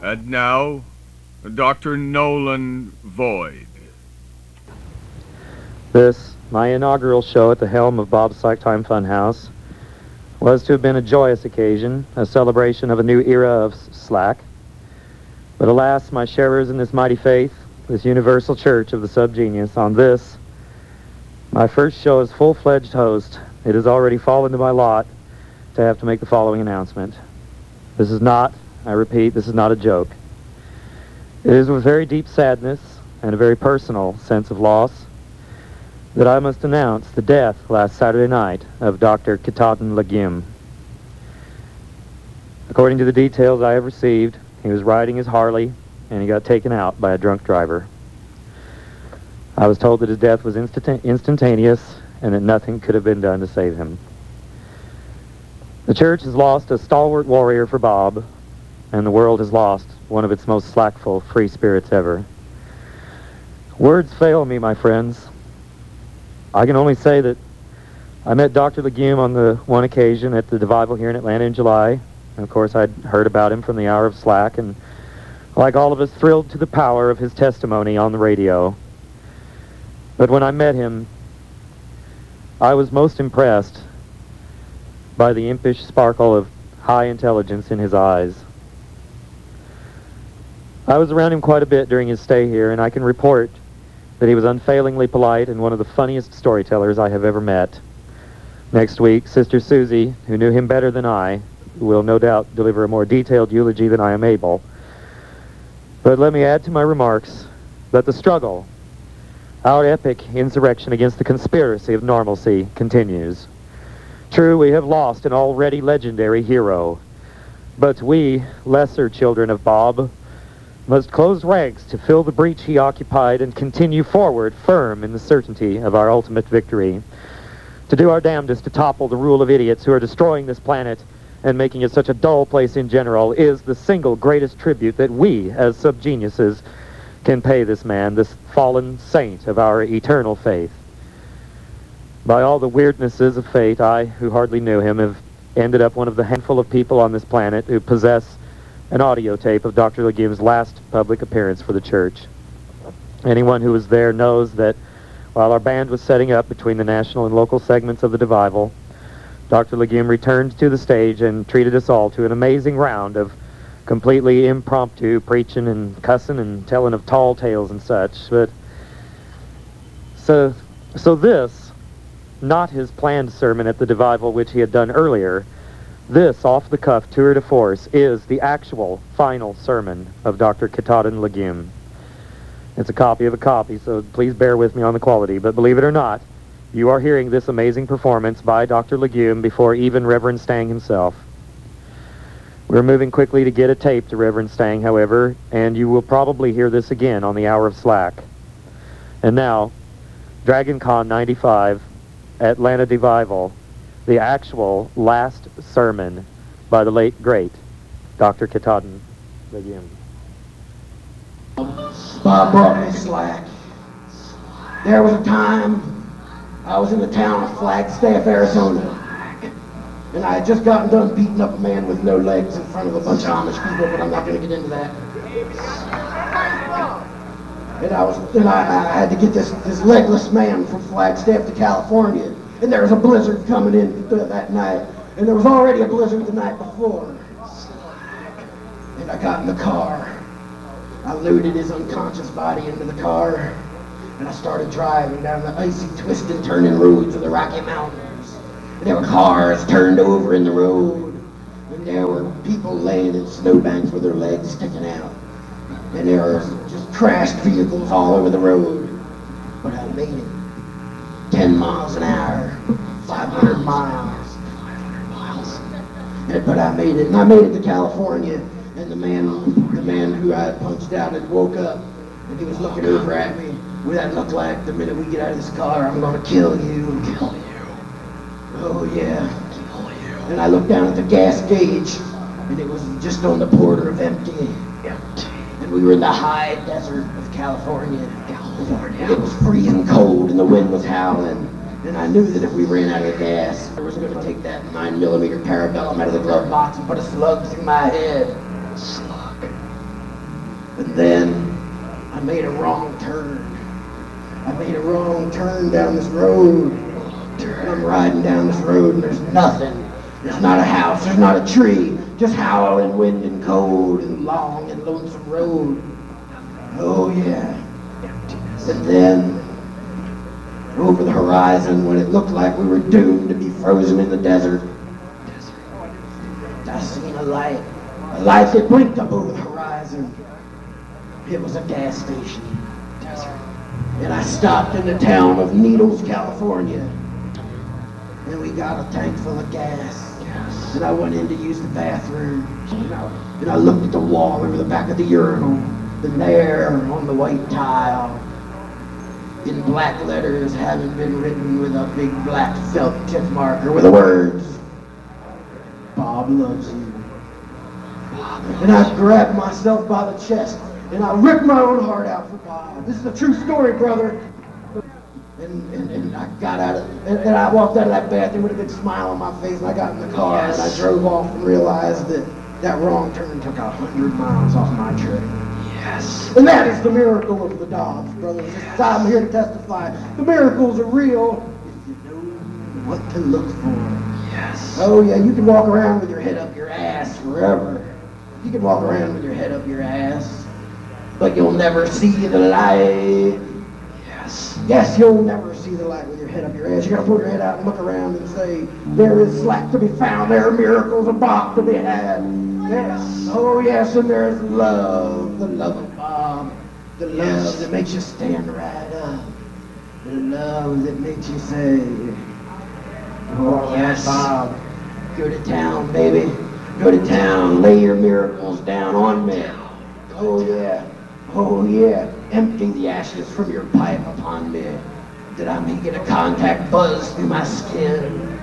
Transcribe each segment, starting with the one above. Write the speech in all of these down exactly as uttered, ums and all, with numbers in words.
And now, Doctor Nolan Void. This, my inaugural show at the helm of Bob's Slack Time Funhouse, was to have been a joyous occasion, a celebration of a new era of slack. But alas, my sharers in this mighty faith, this universal church of the subgenius, on this, my first show as full-fledged host, it has already fallen to my lot to have to make the following announcement. This is not, I repeat, this is not a joke. It is with very deep sadness and a very personal sense of loss that I must announce the death last Saturday night of Doctor Kitahdin Lagim. According to the details I have received, he was riding his Harley and he got taken out by a drunk driver. I was told that his death was instant- instantaneous and that nothing could have been done to save him. The church has lost a stalwart warrior for Bob, and the world has lost one of its most slackful free spirits ever. Words fail me, my friends. I can only say that I met Doctor Lagim on the one occasion at the Devival here in Atlanta in July. And of course, I'd heard about him from the Hour of Slack, and like all of us, thrilled to the power of his testimony on the radio. But when I met him, I was most impressed by the impish sparkle of high intelligence in his eyes. I was around him quite a bit during his stay here, and I can report that he was unfailingly polite and one of the funniest storytellers I have ever met. Next week, Sister Susie, who knew him better than I, will no doubt deliver a more detailed eulogy than I am able. But let me add to my remarks that the struggle, our epic insurrection against the conspiracy of normalcy, continues. True, we have lost an already legendary hero, but we, lesser children of Bob, must close ranks to fill the breach he occupied and continue forward firm in the certainty of our ultimate victory. To do our damnedest to topple the rule of idiots who are destroying this planet and making it such a dull place in general is the single greatest tribute that we, as subgeniuses, can pay this man, this fallen saint of our eternal faith. By all the weirdnesses of fate, I, who hardly knew him, have ended up one of the handful of people on this planet who possess an audio tape of Doctor Lagim's last public appearance for the church. Anyone who was there knows that while our band was setting up between the national and local segments of the Devival, Doctor Lagim returned to the stage and treated us all to an amazing round of completely impromptu preaching and cussing and telling of tall tales and such. But so, so this, not his planned sermon at the Devival, which he had done earlier, this off-the-cuff tour de force is the actual final sermon of Doctor Kitahdin Lagim. It's a copy of a copy, so please bear with me on the quality. But believe it or not, you are hearing this amazing performance by Doctor Lagim before even Reverend Stang himself. We're moving quickly to get a tape to Reverend Stang, however, and you will probably hear this again on the Hour of Slack. And now, Dragon Con ninety-five, Atlanta Devival, the actual last sermon by the late, great Doctor Kitahdin Lagim. Bob brought me slack. There was a time I was in the town of Flagstaff, Arizona, and I had just gotten done beating up a man with no legs in front of a bunch of Amish people, but I'm not going to get into that. And I was, and I, I had to get this, this legless man from Flagstaff to California, and there was a blizzard coming in th- that night, and there was already a blizzard the night before. And I got in the car. I loaded his unconscious body into the car, and I started driving down the icy, twisting, turning roads of the Rocky Mountains. And there were cars turned over in the road, and there were people laying in snowbanks with their legs sticking out. And there were just trashed vehicles all over the road. But I made it. Ten miles an hour, five hundred miles. And, but I made it, and I made it to California. And the man, the man who I had punched out had woke up, and he was looking over at me with that look like, the minute we get out of this car, I'm gonna kill you. Kill you. Oh yeah. Kill you. And I looked down at the gas gauge, and it was just on the border of empty. Empty. And we were in the high desert of California. California. And it was freezing cold, and the wind was howling. And I knew that if we ran out of gas, I was going to take that nine millimeter Parabellum out of the glove box and put a slug through my head. Slug. And then I made a wrong turn. I made a wrong turn down this road. And I'm riding down this road and there's nothing. There's not a house, there's not a tree. Just howling wind and cold and long and lonesome road. Oh yeah. And then over the horizon, when it looked like we were doomed to be frozen in the desert, I seen a light. A light that blinked up over the horizon. It was a gas station. And I stopped in the town of Needles, California. And we got a tank full of gas. And I went in to use the bathroom. And I, and I looked at the wall over the back of the urinal. And there, on the white tile, in black letters, having been written with a big black felt tip marker with the words, Bob loves you. And I grabbed myself by the chest and I ripped my own heart out for Bob. This is a true story, brother. And, and, and I got out of, and, and I walked out of that bathroom with a big smile on my face, and I got in the car yes. and I drove off and realized that that wrong turn took a hundred miles off my trip. Yes. And that is the miracle of the Dobbs, brothers. I'm here to testify. The miracles are real if you know what to look for. Yes. Oh yeah, you can walk around with your head up your ass forever. You can walk around with your head up your ass, but you'll never see the light. Yes. Yes, you'll never see the light with your head up your ass. You gotta pull your head out and look around and say, there is slack to be found, there are miracles of Bob to be had. Yes. Oh yes, and there's love, the love of Bob. The love yes. that makes you stand right up. The love that makes you say, oh yes, Bob, go to town, baby. Go to town, lay your miracles down on me. Oh yeah, oh yeah. Empty the ashes from your pipe upon me. Did I make it a contact buzz through my skin?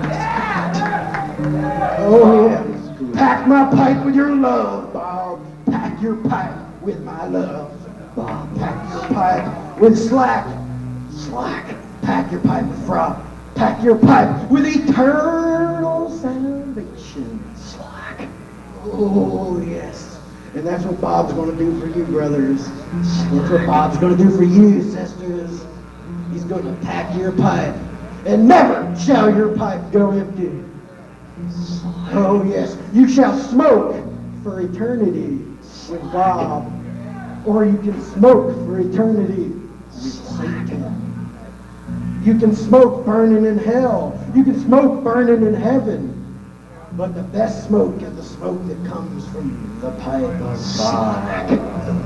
Oh yeah. Pack my pipe with your love, Bob. Pack your pipe with my love, Bob. Pack your pipe with slack, slack. Pack your pipe with froth. Pack your pipe with eternal salvation, slack. Oh yes. And that's what Bob's going to do for you, brothers. That's what Bob's going to do for you, sisters. He's going to pack your pipe. And never shall your pipe go empty. Oh, yes. You shall smoke for eternity with Bob. Or you can smoke for eternity with Satan. You can smoke burning in hell. You can smoke burning in heaven. But the best smoke is the smoke that comes from the pipe of Bob.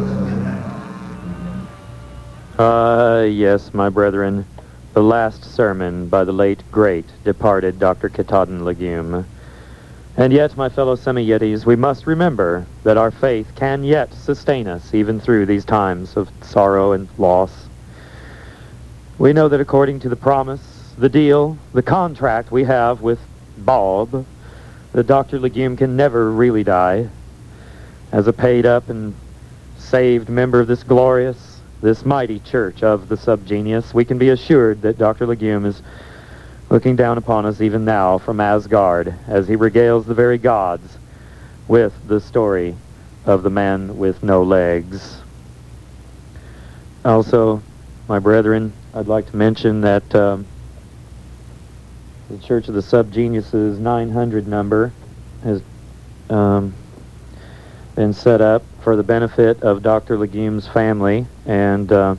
Uh, yes, my brethren, the last sermon by the late, great, departed Doctor Katahdin Legume. And yet, my fellow Semi-Yetis, we must remember that our faith can yet sustain us even through these times of sorrow and loss. We know that according to the promise, the deal, the contract we have with Bob, that Doctor Legume can never really die. As a paid-up and saved member of this glorious, this mighty church of the subgenius, we can be assured that Doctor Legume is looking down upon us even now from Asgard as he regales the very gods with the story of the man with no legs. Also, my brethren, I'd like to mention that um, the Church of the Subgenius's nine hundred number has um, been set up for the benefit of Doctor Legume's family, and uh,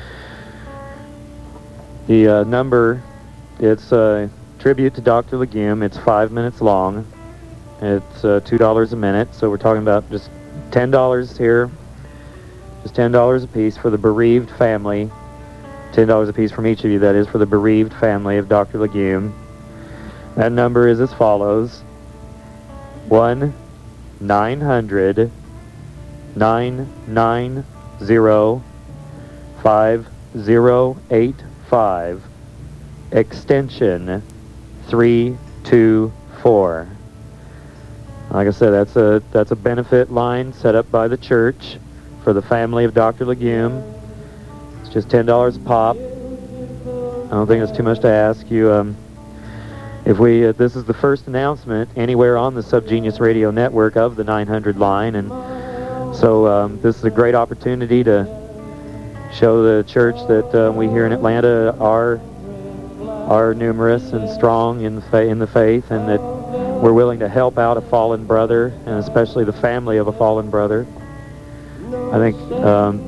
the uh, number, it's a tribute to Doctor Legume. It's five minutes long. It's uh, two dollars a minute, so we're talking about just ten dollars here, just ten dollars a piece for the bereaved family, ten dollars a piece from each of you, that is, for the bereaved family of Doctor Legume. That number is as follows: one nine hundred nine nine zero five zero eight five, extension three two four. Like I said, that's a that's a benefit line set up by the church for the family of Doctor Legume. It's just ten dollars a pop. I don't think it's too much to ask you. Um, If we, uh, this is the first announcement anywhere on the Subgenius Radio Network of the nine hundred line, and So um, this is a great opportunity to show the church that uh, we here in Atlanta are are numerous and strong in the, fa in the faith, and that we're willing to help out a fallen brother, and especially the family of a fallen brother. I think um,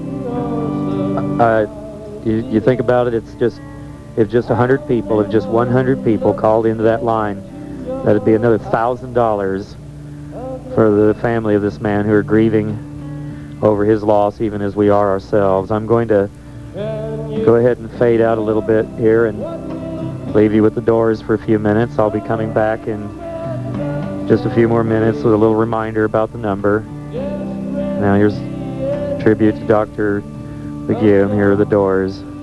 uh, you, you think about it, it's just, if just one hundred people, if just one hundred people called into that line, that'd be another one thousand dollars for the family of this man who are grieving over his loss, even as we are ourselves. I'm going to go ahead and fade out a little bit here and leave you with the Doors for a few minutes. I'll be coming back in just a few more minutes with a little reminder about the number. Now here's a tribute to Doctor Legume. Here are the Doors.